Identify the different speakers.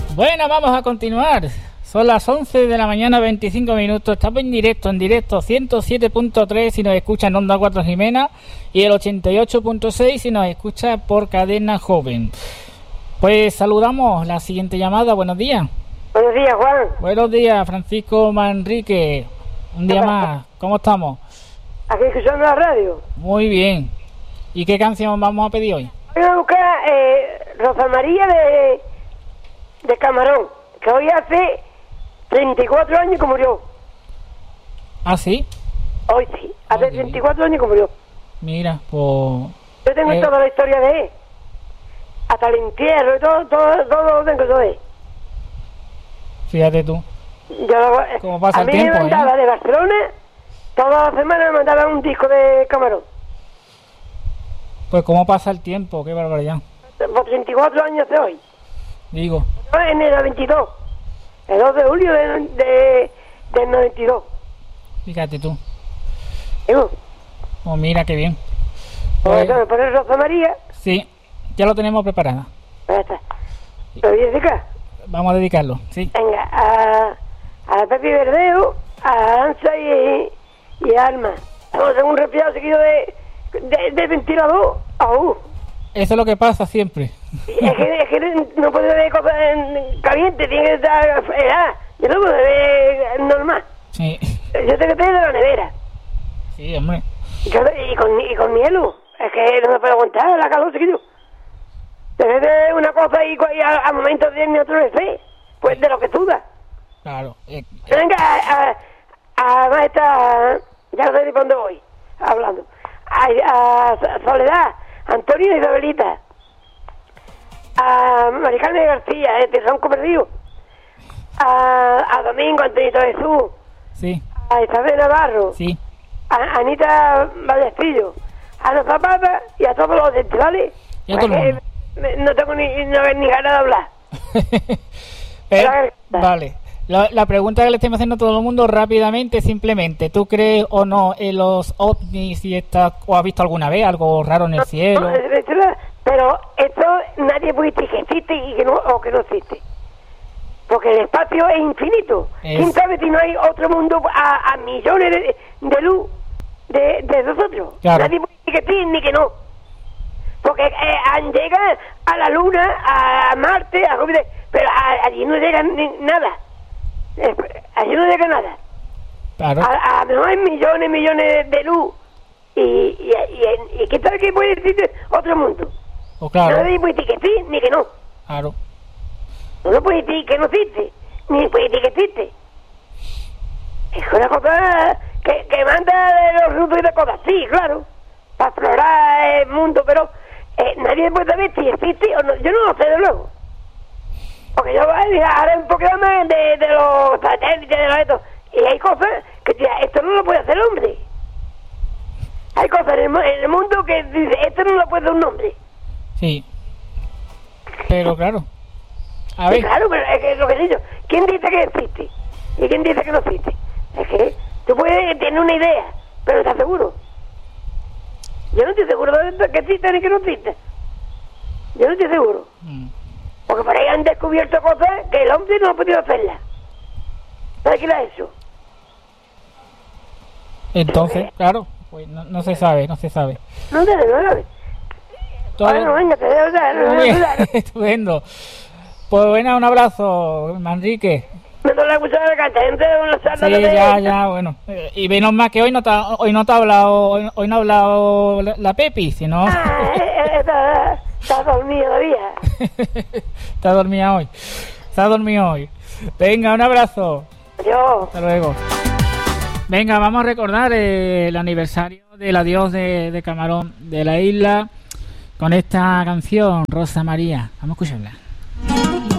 Speaker 1: Bueno, vamos a continuar. Son las 11 de la mañana, 25 minutos. Estamos en directo 107.3 si nos escucha en Onda 4 Jimena y el 88.6 si nos escucha por Cadena Joven. Pues saludamos la siguiente llamada. Buenos días.
Speaker 2: Buenos días, Juan.
Speaker 1: Buenos días, Francisco Manrique. Un día más. ¿Cómo estamos?
Speaker 2: Aquí escuchando la radio.
Speaker 1: Muy bien. ¿Y qué canción vamos a pedir hoy?
Speaker 2: Voy a buscar Rosa María de Camarón, que hoy hace 34 años que murió.
Speaker 1: ¿Ah, sí?
Speaker 2: Hoy sí, hace 34 años que murió.
Speaker 1: Mira, pues...
Speaker 2: Yo tengo toda la historia de él. Hasta el entierro y todo lo tengo yo de él.
Speaker 1: Fíjate tú. ¿Cómo pasa
Speaker 2: a
Speaker 1: el
Speaker 2: mí
Speaker 1: tiempo?
Speaker 2: Me mandaba de Barcelona, todas las semanas me mandaban un disco de Camarón.
Speaker 1: Pues cómo pasa el tiempo, qué barbaridad.
Speaker 2: Por 34 años de hoy.
Speaker 1: Digo.
Speaker 2: En el 92. El 2 de julio del 92.
Speaker 1: Fíjate tú.
Speaker 2: Digo.
Speaker 1: Oh, mira qué bien.
Speaker 2: Pues me pones Rosa María.
Speaker 1: Sí, ya lo tenemos preparada.
Speaker 2: Pues ya está. ¿Lo voy a dedicar?
Speaker 1: Vamos a dedicarlo, sí.
Speaker 2: Venga, a Pepi Verdeo, a Ansa y a Alma. Vamos a hacer un resfriado seguido de ventilador a
Speaker 1: Eso es lo que pasa siempre.
Speaker 2: Es que no puede beber cosas calientes, tiene que estar helada. Yo no puedo beber normal.
Speaker 1: Sí.
Speaker 2: Yo tengo que tener de la nevera.
Speaker 1: Sí, hombre.
Speaker 2: Y con hielo. Es que no me puedo aguantar la calor, chiquillo. Debe de una cosa y a momentos de otro vez, pues de lo que suda.
Speaker 1: Claro.
Speaker 2: Venga, a maestra, ya no sé ni por dónde voy, hablando. A Soledad, Antonio y Isabelita. A Maricarmen García, de Son Perdido. A Domingo, Antonito Jesús.
Speaker 1: Sí.
Speaker 2: A Isabel Navarro.
Speaker 1: Sí.
Speaker 2: A Anita Vallestillo. A los zapatas y a todos los dentivales.
Speaker 1: Y a todo el mundo.
Speaker 2: No tengo ni ganas de hablar.
Speaker 1: Vale. La pregunta que le estamos haciendo a todo el mundo rápidamente, simplemente, ¿tú crees o no en los ovnis o has visto alguna vez algo raro en el cielo?
Speaker 2: Pero esto nadie puede decir que existe o que no existe. Porque el espacio es infinito. ¿Quién sabe si no hay otro mundo a millones de luz de nosotros?
Speaker 1: Claro.
Speaker 2: Nadie puede decir que sí ni que no. Porque llegan a la Luna, a Marte, a Júpiter, pero allí no llega nada. Allí no llega nada.
Speaker 1: Claro.
Speaker 2: A lo mejor hay millones de luz. Y ¿qué sabe que puede decir otro mundo?
Speaker 1: Claro.
Speaker 2: Nadie puede decir que sí ni que no.
Speaker 1: Claro.
Speaker 2: No puede decir que no existe, ni puede decir que existe. Es una cosa que manda de los rutos y de cosas, sí, claro, para explorar el mundo, pero nadie puede saber si existe o no. Yo no lo sé de luego. Porque yo haré un programa de los satélites, de los estos, y hay cosas que esto no lo puede hacer el hombre. Hay cosas en el mundo que dice, esto no lo puede hacer un hombre.
Speaker 1: Sí. Pero claro. A ver.
Speaker 2: Sí, claro, pero es que es lo que he dicho. ¿Quién dice que existe? ¿Y quién dice que no existe? Es que tú puedes tener una idea, pero no estás seguro. Yo no estoy seguro de que existe ni que no existe. Yo no estoy seguro. Porque por ahí han descubierto cosas que el hombre no ha podido hacerlas. ¿Sabes qué lo ha hecho?
Speaker 1: Entonces, claro, pues no se sabe, no se sabe.
Speaker 2: No se sabe. Bueno, venga, te debo dar.
Speaker 1: Estupendo. Pues bueno, un abrazo, Manrique.
Speaker 2: Me duele mucho la garganta,
Speaker 1: sí, ya, bueno. Y menos mal que hoy no te ha hablado, hoy no ha hablado la Pepi, sino...
Speaker 2: Está dormida todavía.
Speaker 1: Está dormida hoy. Venga, un abrazo.
Speaker 2: Adiós.
Speaker 1: Hasta luego. Venga, vamos a recordar el aniversario del adiós de Camarón de la isla con esta canción, Rosa María. Vamos a escucharla.